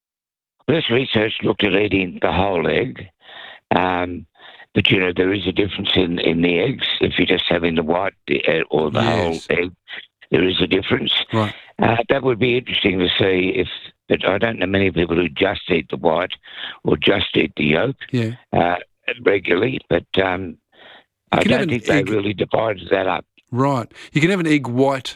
Speaker 25: This research looked at eating the whole egg. Um, but, you know, there is a difference in, in the eggs. If you're just having the white or the
Speaker 26: Yes.
Speaker 25: whole egg, there is a difference.
Speaker 26: Right.
Speaker 25: Uh, that would be interesting to see if, but I don't know many people who just eat the white or just eat the yolk
Speaker 26: Yeah.
Speaker 25: uh, regularly, but um, I
Speaker 26: can have
Speaker 25: don't
Speaker 26: an
Speaker 25: think they
Speaker 26: egg-
Speaker 25: really divided that up.
Speaker 26: Right. You can have an egg white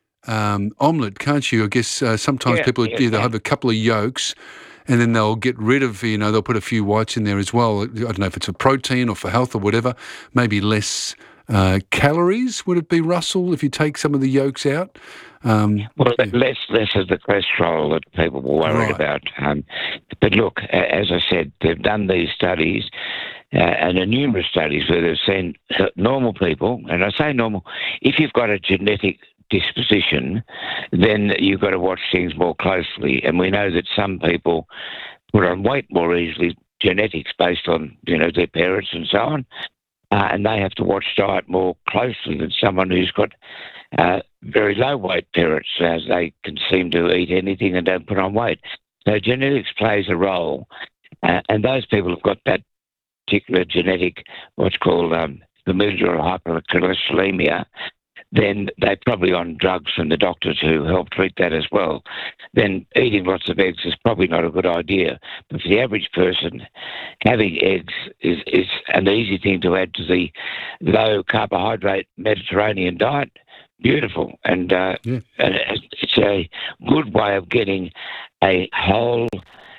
Speaker 26: um, omelette, can't you? I guess uh, sometimes
Speaker 25: Yeah,
Speaker 26: people
Speaker 25: yeah,
Speaker 26: either
Speaker 25: yeah.
Speaker 26: have a couple of yolks and then they'll get rid of, you know, they'll put a few whites in there as well. I don't know if it's for protein or for health or whatever. Maybe less uh, calories, would it be, Russell, if you take some of the yolks out? Um,
Speaker 25: Well, less less of the cholesterol that people were worried
Speaker 26: Right.
Speaker 25: about. Um, but look, a- as I said, they've done these studies, uh, and there are numerous studies where they've seen uh, normal people, and I say normal, if you've got a genetic disposition, then you've got to watch things more closely. And we know that some people put on weight more easily, genetics based on, you know, their parents and so on, uh, and they have to watch diet more closely than someone who's got uh, very low weight parents, as they can seem to eat anything and don't put on weight. So genetics plays a role, uh, and those people have got that particular genetic, what's called um, familial hypercholesterolemia, then they're probably on drugs from the doctors who help treat that as well. Then eating lots of eggs is probably not a good idea. But for the average person, having eggs is, is an easy thing to add to the low carbohydrate Mediterranean diet. Beautiful. And, uh, and it's a good way of getting a whole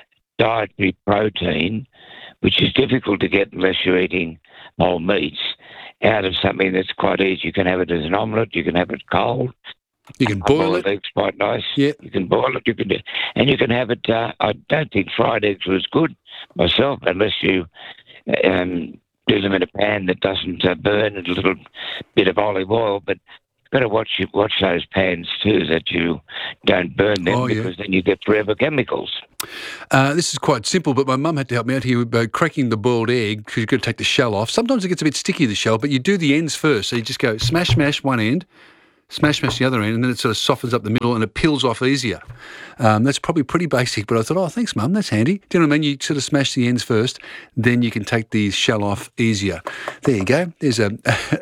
Speaker 25: dietary protein, which is difficult to get unless you're eating whole meats, out of something that's quite easy. You can have it as an omelette, you can have it cold.
Speaker 26: You can boil it.
Speaker 25: Eggs quite nice.
Speaker 26: Yeah.
Speaker 25: You can boil it, you can do, and you can have it, uh, I don't think fried eggs was good myself, unless you um, do them in a pan that doesn't uh, burn, and a little bit of olive oil, but got to watch you, watch those pans too, that you don't burn them,
Speaker 26: Oh, yeah.
Speaker 25: because then you get forever chemicals.
Speaker 26: Uh, this is quite simple, but my mum had to help me out here with uh, cracking the boiled egg, because you've got to take the shell off. Sometimes it gets a bit sticky, the shell, but you do the ends first. So you just go smash, smash one end, smash, smash the other end, and then it sort of softens up the middle and it peels off easier. Um, that's probably pretty basic, but I thought, oh, thanks, Mum, that's handy. Do you know what I mean? You sort of smash the ends first, then you can take the shell off easier. There you go. There's a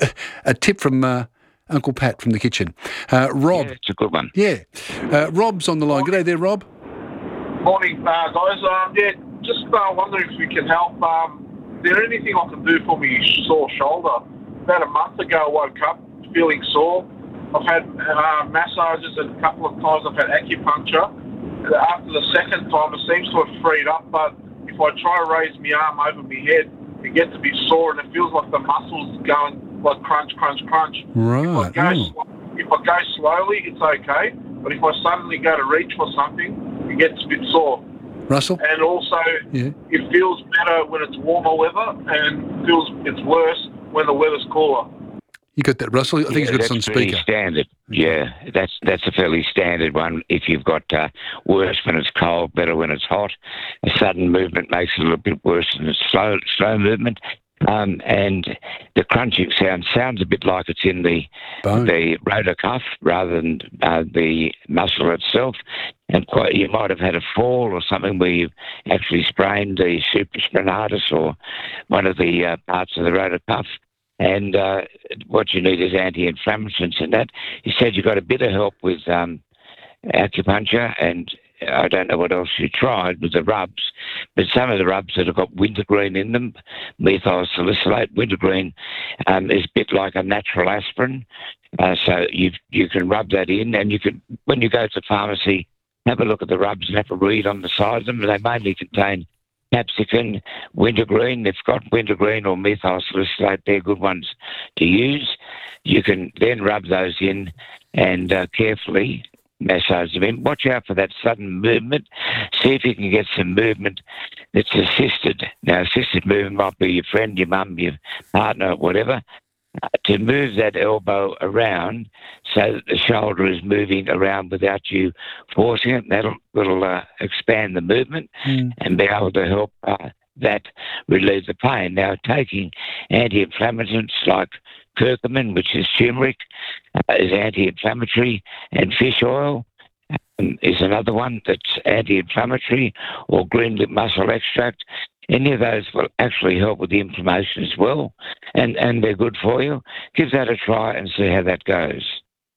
Speaker 26: a tip from uh, Uncle Pat from the kitchen. Uh, Rob.
Speaker 25: Yeah, it's a good one.
Speaker 26: Yeah. Uh, Rob's on the line. G'day there, Rob.
Speaker 2: Morning, uh, guys. Um, yeah, just uh, wondering if we can help. Um, is there anything I can do for me sore shoulder? About a month ago, I woke up feeling sore. I've had uh, massages and a couple of times I've had acupuncture. After the second time, it seems to have freed up, but if I try to raise my arm over my head, it gets a bit sore and it feels like the muscles going like crunch, crunch, crunch.
Speaker 26: Right.
Speaker 2: If I go, sl- if I go slowly, it's okay, but if I suddenly go to reach for something, it gets a bit sore.
Speaker 26: Russell?
Speaker 2: And also,
Speaker 26: Yeah.
Speaker 2: it feels better when it's warmer weather and feels it's worse when the weather's cooler.
Speaker 26: You got that, Russell? I think
Speaker 25: Yeah,
Speaker 26: he's got
Speaker 25: that's
Speaker 26: us on
Speaker 25: pretty
Speaker 26: speaker.
Speaker 25: standard. Yeah, that's that's a fairly standard one. If you've got uh, worse when it's cold, better when it's hot. A sudden movement makes it a little bit worse than a slow slow movement. Um, and the crunching sound sounds a bit like it's in the
Speaker 26: Bone.
Speaker 25: the rotor cuff rather than uh, the muscle itself. And quite, you might have had a fall or something where you've actually sprained the supraspinatus or one of the uh, parts of the rotor cuff. And uh, what you need is anti-inflammatories in that. He said you got a bit of help with um, acupuncture, and I don't know what else you tried with the rubs, but some of the rubs that have got wintergreen in them, methyl salicylate, wintergreen um, is a bit like a natural aspirin. Uh, so you you can rub that in, and you can, when you go to the pharmacy, have a look at the rubs and have a read on the side of them. They mainly contain capsicum, wintergreen. They've got wintergreen or methyl salicylate. They're good ones to use. You can then rub those in and uh, carefully massage them in. Watch out for that sudden movement. See if you can get some movement that's assisted. Now, assisted movement might be your friend, your mum, your partner, whatever. Uh, to move that elbow around so that the shoulder is moving around without you forcing it. That'll, that'll uh, expand the movement
Speaker 26: Mm.
Speaker 25: and be able to help uh, that relieve the pain. Now, taking anti-inflammatories like curcumin, which is turmeric, uh, is anti-inflammatory, and fish oil um, is another one that's anti-inflammatory, or green lip mussel extract. Any of those will actually help with the inflammation as well, and, and they're good for you. Give that a try and see how that goes.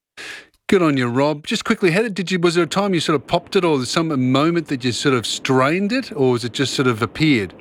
Speaker 26: Good on you, Rob. Just quickly, how did, did you? Was there a time you sort of popped it, or some moment that you sort of strained it, or was it just sort of appeared?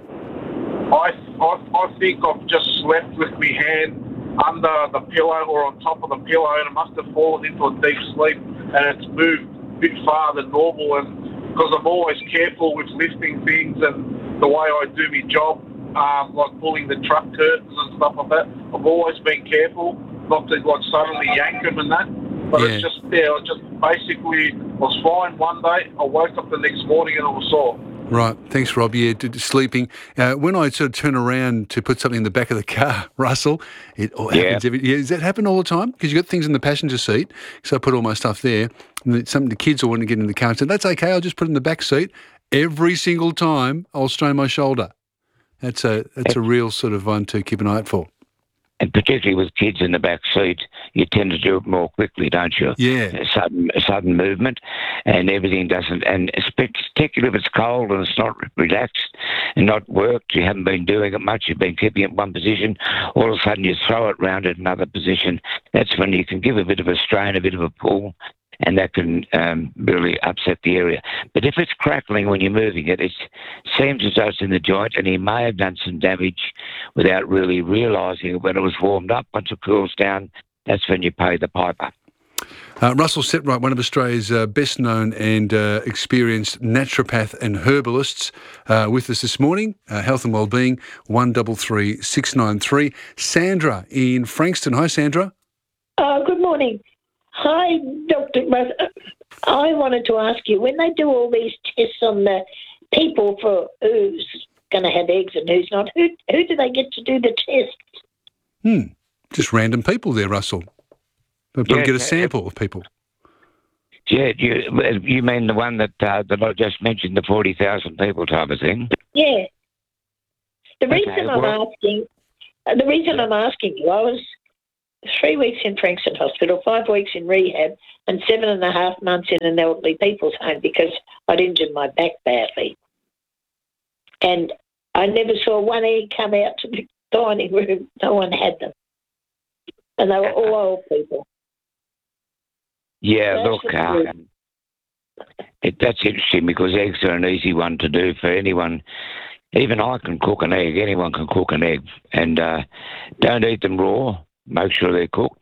Speaker 2: I, I, I think I've just slept with my hand under the pillow or on top of the pillow, and it must have fallen into a deep sleep, and it's moved a bit farther than normal. And because I'm always careful with lifting things and the way I do my job, um, like pulling the truck curtains and stuff like that, I've always been careful not to like suddenly yank them and that. But
Speaker 26: Yeah.
Speaker 2: it's just, yeah, I just basically was fine one day. I woke up the next morning and it was sore.
Speaker 26: Right. Thanks, Rob. Yeah, d- d- sleeping. Uh, when I sort of turn around to put something in the back of the car, Russell, it all
Speaker 25: Yeah.
Speaker 26: happens. Every, yeah, does that happen all the time? Because you've got things in the passenger seat. So I put all my stuff there. And then something the kids will want to get in the car and say, that's okay, I'll just put it in the back seat. Every single time I'll strain my shoulder. That's a that's a real sort of one to keep an eye out for.
Speaker 25: And particularly with kids in the back seat, you tend to do it more quickly, don't you?
Speaker 26: Yeah.
Speaker 25: A sudden, a sudden movement, and everything doesn't. And particularly if it's cold and it's not relaxed and not worked, you haven't been doing it much. You've been keeping it in one position. All of a sudden, you throw it round at another position. That's when you can give a bit of a strain, a bit of a pull, and that can um, really upset the area. But if it's crackling when you're moving it, it seems as though it's in the joint, and he may have done some damage without really realising it when it was warmed up. Once it cools down, that's when you pay the piper.
Speaker 26: Uh, Russell Setright, one of Australia's uh, best known and uh, experienced naturopath and herbalists, uh, with us this morning. Uh, health and Wellbeing, one three three six nine three. Sandra in Frankston. Hi, Sandra.
Speaker 7: Uh, good morning. Hi, Doctor Russ. I wanted to ask you, when they do all these tests on the people for who's going to have eggs and who's not, who who do they get to do the tests?
Speaker 26: Hmm. Just random people there, Russell. But
Speaker 25: Yeah,
Speaker 26: get a
Speaker 25: uh,
Speaker 26: sample of people.
Speaker 25: Yeah, you, you mean the one that uh, that I just mentioned, the forty thousand people type of thing?
Speaker 7: Yeah. The
Speaker 25: Okay,
Speaker 7: reason I'm
Speaker 25: well-
Speaker 7: asking, uh, the reason I'm asking you, I was three weeks in Frankston Hospital, five weeks in rehab, and seven and a half months in an elderly people's home because I'd injured my back badly. And I never saw one egg come out to the dining room. No one had them. And they were all old people.
Speaker 25: Yeah,
Speaker 7: That's
Speaker 25: look,
Speaker 7: the
Speaker 25: uh,
Speaker 7: truth.
Speaker 25: it, that's interesting because eggs are an easy one to do for anyone. Even I can cook an egg. Anyone can cook an egg. And uh, don't eat them raw. Make sure they're cooked.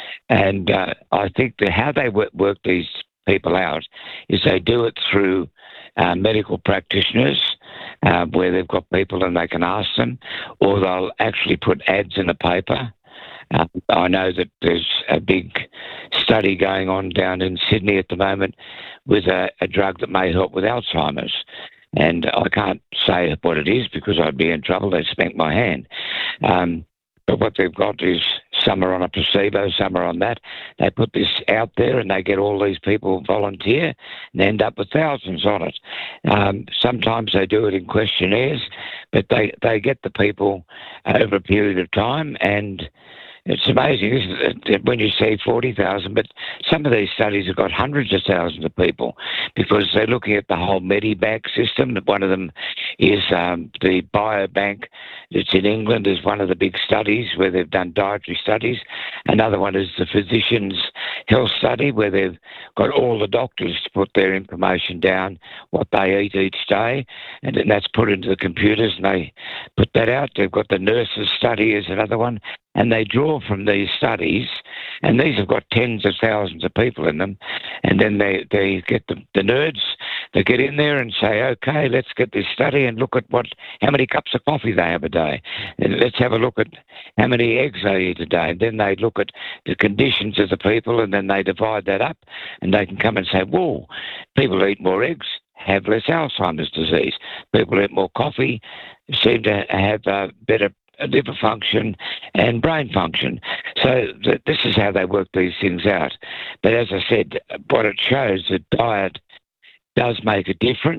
Speaker 25: And uh, I think that how they work, work these people out is they do it through uh, medical practitioners uh, where they've got people and they can ask them, or they'll actually put ads in the paper. Uh, I know that there's a big study going on down in Sydney at the moment with a, a drug that may help with Alzheimer's. And I can't say what it is because I'd be in trouble. They'd spank my hand. Um, but what they've got is some are on a placebo, some are on that. They put this out there and they get all these people volunteer and end up with thousands on it. Um, sometimes they do it in questionnaires, but they, they get the people over a period of time, and it's amazing, isn't it, when you say forty thousand, but some of these studies have got hundreds of thousands of people because they're looking at the whole Medibank system. One of them is um, the Biobank that's in England is one of the big studies where they've done dietary studies. Another one is the Physicians' Health Study where they've got all the doctors to put their information down, what they eat each day, and then that's put into the computers and they put that out. They've got the Nurses' Study is another one. And they draw from these studies, and these have got tens of thousands of people in them, and then they, they get the, the nerds, they get in there and say, okay, let's get this study and look at what how many cups of coffee they have a day, and let's have a look at how many eggs they eat a day, and then they look at the conditions of the people, and then they divide that up, and they can come and say, whoa, people eat more eggs, have less Alzheimer's disease. People eat more coffee, seem to have uh, better liver function and brain function. So th- this is how they work these things out. But as I said, what it shows, that diet does make a difference.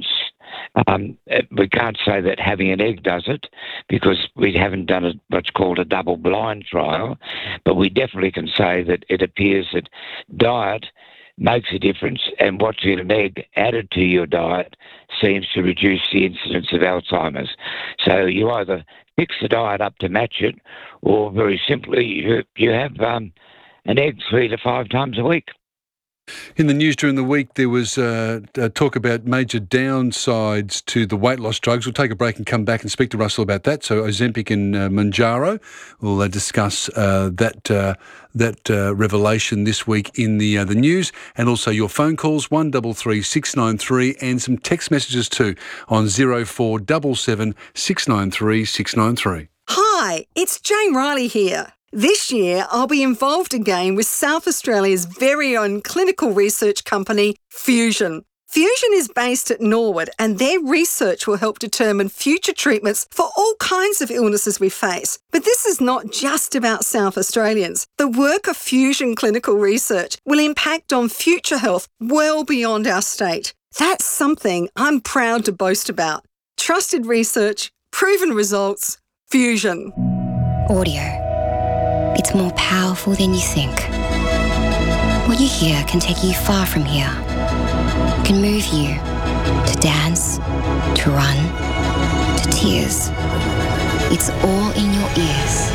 Speaker 25: Um, we can't say that having an egg does it because we haven't done a, what's called a double-blind trial, but we definitely can say that it appears that diet makes a difference, and watching an egg added to your diet seems to reduce the incidence of Alzheimer's. So you either fix the diet up to match it, or very simply, you, you have um, an egg three to five times a week.
Speaker 26: In the news during the week, there was uh, uh, talk about major downsides to the weight loss drugs. We'll take a break and come back and speak to Russell about that. So Ozempic and uh, Mounjaro, we'll uh, discuss uh, that uh, that uh, revelation this week in the uh, the news, and also your phone calls one double three six nine three, and some text messages too on zero four seven seven six nine three six nine three.
Speaker 1: Hi, it's Jane Riley here. This year, I'll be involved again with South Australia's very own clinical research company, Fusion. Fusion is based at Norwood, and their research will help determine future treatments for all kinds of illnesses we face. But this is not just about South Australians. The work of Fusion Clinical Research will impact on future health well beyond our state. That's something I'm proud to boast about. Trusted research, proven results, Fusion.
Speaker 3: Audio. It's more powerful than you think. What you hear can take you far from here. It can move you to dance, to run, to tears. It's all in your ears.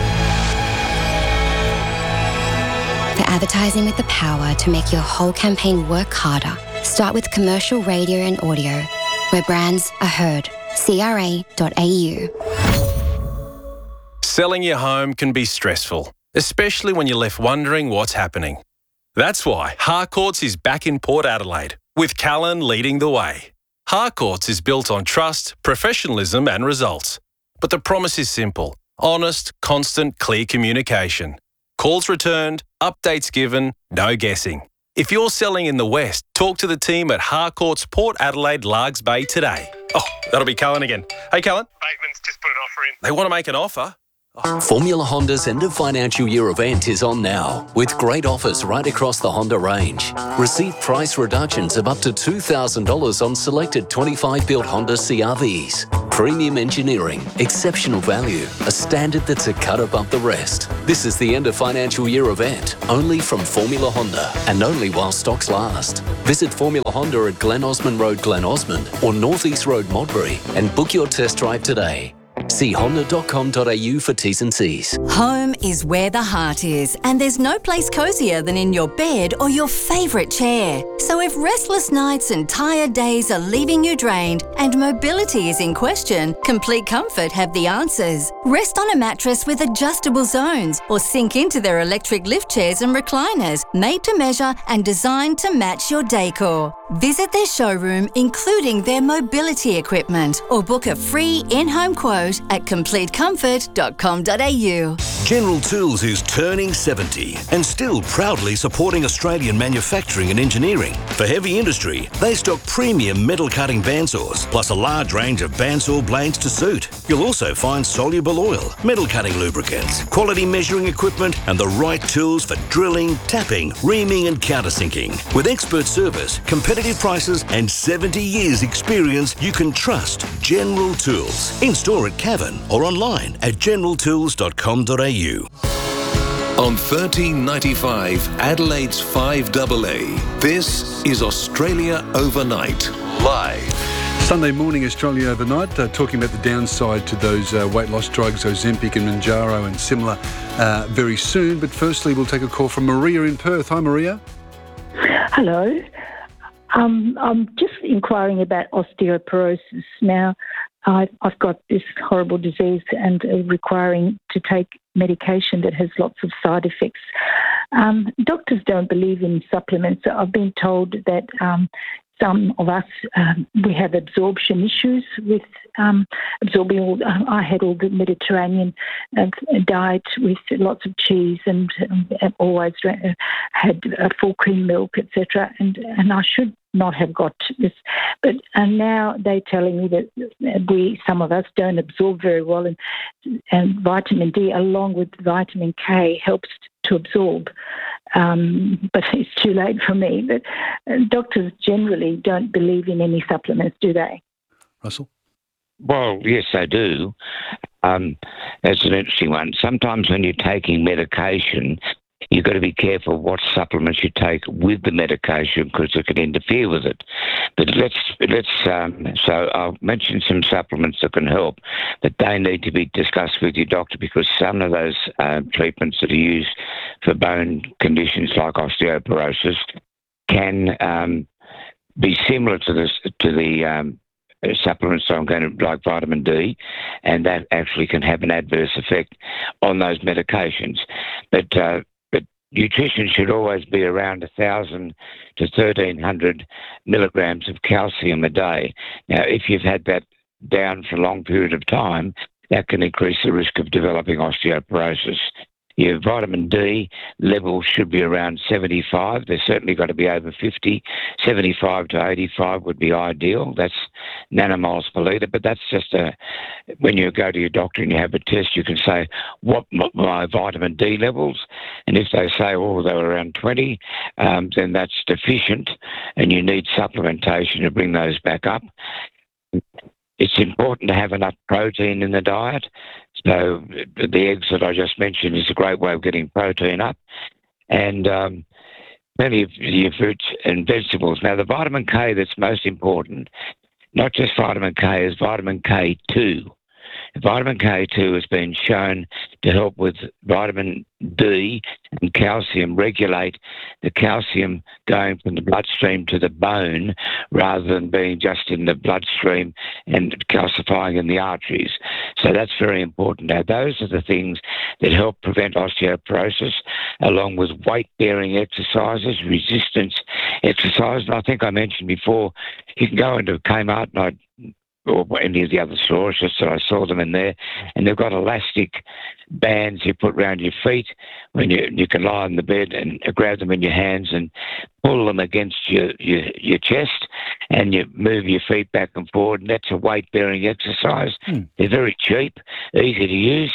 Speaker 3: For advertising with the power to make your whole campaign work harder, start with commercial radio and audio, where brands are heard. C R A dot A U.
Speaker 20: Selling your home can be stressful, especially when you're left wondering what's happening. That's why Harcourts is back in Port Adelaide, with Callan leading the way. Harcourts is built on trust, professionalism and results. But the promise is simple: honest, constant, clear communication. Calls returned, updates given, no guessing. If you're selling in the West, talk to the team at Harcourts Port Adelaide Largs Bay today. Oh, that'll be Callan again. Hey, Callan.
Speaker 14: Bateman's just put an offer in.
Speaker 20: They want to make an offer?
Speaker 6: Formula Honda's end of financial year event is on now, with great offers right across the Honda range. Receive price reductions of up to two thousand dollars on selected twenty-five built Honda C R Vs. Premium engineering, exceptional value, a standard that's a cut above the rest. This is the end of financial year event, only from Formula Honda, and only while stocks last. Visit Formula Honda at Glen Osmond Road, Glen Osmond, or North East Road, Modbury, and book your test drive today. See honda dot com dot a u for T's and C's.
Speaker 14: Home is where the heart is, and there's no place cosier than in your bed or your favourite chair. So if restless nights and tired days are leaving you drained and mobility is in question, Complete Comfort have the answers. Rest on a mattress with adjustable zones or sink into their electric lift chairs and recliners, made to measure and designed to match your decor. Visit their showroom, including their mobility equipment, or book a free in-home quote at complete comfort dot com dot a u.
Speaker 5: General Tools is turning seventy and still proudly supporting Australian manufacturing and engineering. For heavy industry, they stock premium metal cutting bandsaws, plus a large range of bandsaw blades to suit. You'll also find soluble oil, metal cutting lubricants, quality measuring equipment, and the right tools for drilling, tapping, reaming, and countersinking. With expert service, competitive prices, and seventy years experience, you can trust General Tools. In store at Cavan or online at general tools dot com dot a u.
Speaker 15: On thirteen ninety-five, Adelaide's five A A, this is Australia Overnight, live.
Speaker 26: Sunday morning, Australia Overnight, uh, talking about the downside to those uh, weight loss drugs, Ozempic and Mounjaro and similar, uh, very soon. But firstly, we'll take a call from Maria in Perth. Hi, Maria.
Speaker 16: Hello. Um, I'm just inquiring about osteoporosis. Now, I've, I've got this horrible disease and uh, requiring to take medication that has lots of side effects. Um, doctors don't believe in supplements. I've been told that um, some of us, um, we have absorption issues with um, absorbing all, uh, I had all the Mediterranean uh, diet with lots of cheese and um, always uh, had uh, full cream milk, et cetera. And, and I should not have got this. But uh, now they're telling me that we, some of us, don't absorb very well, and, and vitamin D along with vitamin K helps to absorb. Um, but it's too late for me. But uh, doctors generally don't believe in any supplements, do they?
Speaker 26: Russell?
Speaker 25: Well, yes, they do. Um, that's an interesting one. Sometimes when you're taking medication, you've got to be careful what supplements you take with the medication because it can interfere with it. But let's, let's um, so I'll mention some supplements that can help, but they need to be discussed with your doctor because some of those uh, treatments that are used for bone conditions like osteoporosis can um, be similar to, this, to the um, supplements, so I'm going to like vitamin D, and that actually can have an adverse effect on those medications. But uh, nutrition should always be around one thousand to thirteen hundred milligrams of calcium a day. Now, if you've had that down for a long period of time, that can increase the risk of developing osteoporosis. Your vitamin D levels should be around seventy-five. They've certainly got to be over fifty. seventy-five to eighty-five would be ideal. That's nanomoles per litre, but that's just a, when you go to your doctor and you have a test, you can say, what my vitamin D levels? And if they say, oh, they were around twenty, um, then that's deficient and you need supplementation to bring those back up. It's important to have enough protein in the diet. So the eggs that I just mentioned is a great way of getting protein up. And um, plenty of your fruits and vegetables. Now, the vitamin K that's most important, not just vitamin K, is vitamin K two. Vitamin K two has been shown to help with vitamin D and calcium, regulate the calcium going from the bloodstream to the bone rather than being just in the bloodstream and calcifying in the arteries. So that's very important. Now, those are the things that help prevent osteoporosis, along with weight-bearing exercises, resistance exercise. And I think I mentioned before, you can go into Kmart and I or any of the other stores, just that I saw them in there, and they've got elastic bands you put around your feet when you you can lie on the bed and grab them in your hands and pull them against your, your, your chest, and you move your feet back and forward, and that's a weight-bearing exercise. Hmm. They're very cheap, easy to use,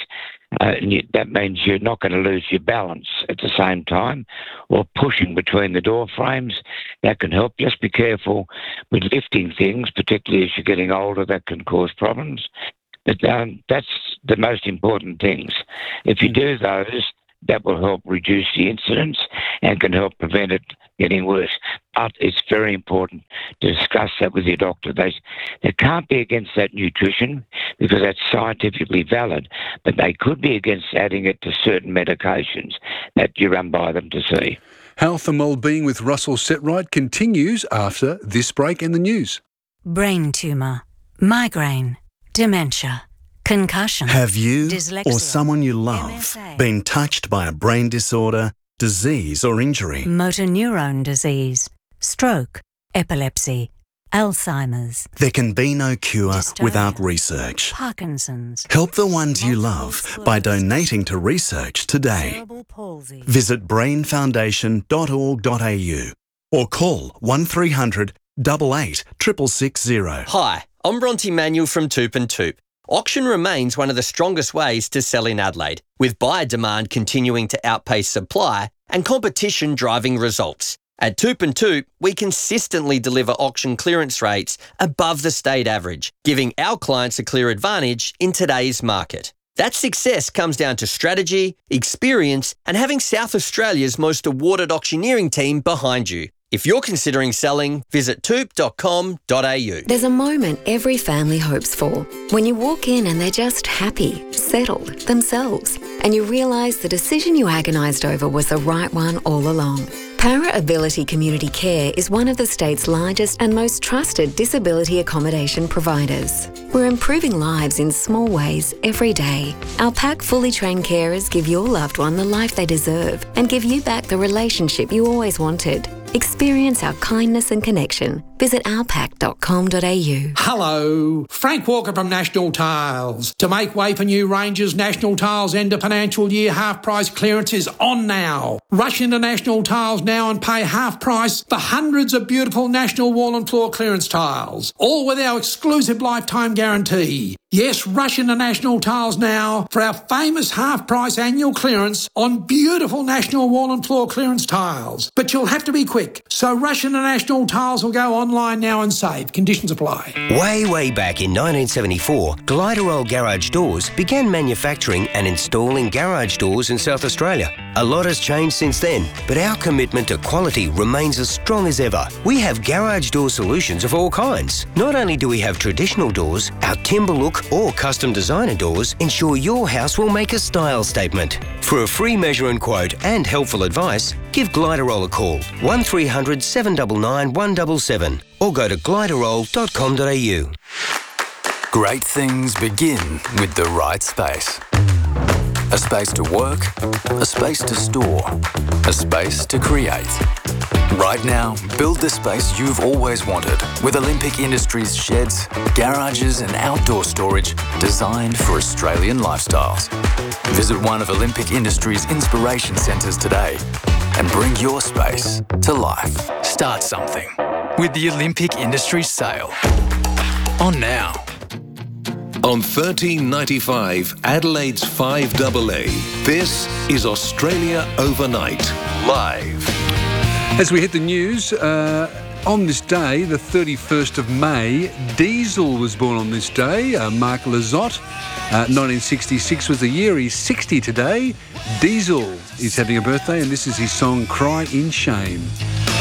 Speaker 25: Uh, and you, that means you're not going to lose your balance at the same time or pushing between the door frames. That can help. Just be careful with lifting things, particularly as you're getting older. That can cause problems. But um, that's the most important things. If you do those, that will help reduce the incidence and can help prevent it getting worse. But it's very important to discuss that with your doctor. They, they can't be against that nutrition because that's scientifically valid, but they could be against adding it to certain medications that you run by them to see.
Speaker 26: Health and Wellbeing with Russell Setright continues after this break and the news.
Speaker 4: Brain tumour, migraine, dementia, concussion.
Speaker 8: Have you
Speaker 4: dyslexia,
Speaker 8: or someone you love
Speaker 4: M S A,
Speaker 8: been touched by a brain disorder, disease or injury?
Speaker 4: motor neurone disease, stroke, epilepsy, Alzheimer's,
Speaker 8: There can be no cure
Speaker 4: Dystonia,
Speaker 8: without research.
Speaker 4: Parkinson's,
Speaker 8: Help the ones you love by donating to research today.
Speaker 4: cerebral palsy.
Speaker 8: Visit brain foundation dot org dot a u or call one three hundred, eight eight, six six zero.
Speaker 9: Hi, I'm Bronte Manuel from Toop and Toop. Auction remains one of the strongest ways to sell in Adelaide, with buyer demand continuing to outpace supply and competition driving results. At Toop and Toop, we consistently deliver auction clearance rates above the state average, giving our clients a clear advantage in today's market. That success comes down to strategy, experience, and having South Australia's most awarded auctioneering team behind you. If you're considering selling, visit toop dot com dot a u.
Speaker 3: There's a moment every family hopes for. When you walk in and they're just happy, settled, themselves, and you realise the decision you agonised over was the right one all along. Para Ability Community Care is one of the state's largest and most trusted disability accommodation providers. We're improving lives in small ways every day. Our P A C fully trained carers give your loved one the life they deserve and give you back the relationship you always wanted. Experience our kindness and connection. Visit our pac dot com dot a u.
Speaker 17: Hello, Frank Walker from National Tiles. To make way for new ranges, National Tiles end of financial year half price clearance is on now. Rush into National Tiles now and pay half price for hundreds of beautiful National wall and floor clearance tiles, all with our exclusive lifetime guarantee. Yes, rush into National Tiles now for our famous half price annual clearance on beautiful National wall and floor clearance tiles. But you'll have to be quick, so rush into National Tiles or go online now and save. Conditions apply.
Speaker 18: Way, way back in nineteen seventy-four, Gliderol Garage Doors began manufacturing and installing garage doors in South Australia. A lot has changed since then, but our commitment to quality remains as strong as ever. We have garage door solutions of all kinds. Not only do we have traditional doors, our timber look or custom designer doors ensure your house will make a style statement. For a free measure and quote and helpful advice, give Gliderol a call, one three hundred, seven nine nine, one seven seven, or go to gliderol dot com dot a u.
Speaker 21: Great things begin with the right space. A space to work, a space to store, a space to create. Right now, build the space you've always wanted with Olympic Industries sheds, garages and outdoor storage designed for Australian lifestyles. Visit one of Olympic Industries' inspiration centres today and bring your space to life. Start something with the Olympic Industries sale. On now.
Speaker 15: On thirteen ninety-five, Adelaide's five A A, this is Australia Overnight, live.
Speaker 26: As we hit the news, uh, on this day, the thirty-first of May, Diesel was born on this day. Uh, Mark Lizotte, uh, nineteen sixty-six was the year. He's sixty today. Diesel is having a birthday, and this is his song, Cry in Shame.